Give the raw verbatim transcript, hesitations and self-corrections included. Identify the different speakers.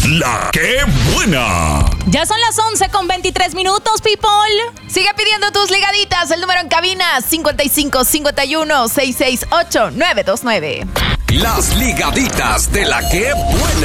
Speaker 1: La que buena.
Speaker 2: Ya son las once con veintitrés minutos, people.
Speaker 3: Sigue pidiendo tus ligaditas. El número en cabina cincuenta y cinco cincuenta y uno sesenta y seis ocho nueve dos nueve.
Speaker 1: Las ligaditas de la que buena.